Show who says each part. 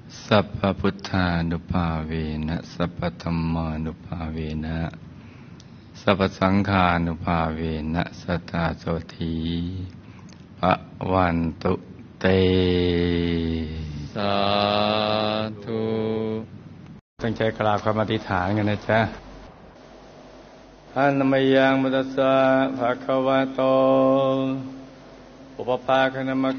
Speaker 1: สัพพพุทธานุภาเวนะสัพพธัมมานุภาเวนะสัพพสังฆานุภาเวนะสัทธาโสธีภวันตุเตสาธุตั้งใจกราบคำอธิษฐานกันนะจ๊ะอะนะมะยังมุตัสสะภะคะวะโตอุปปาคะนะมะ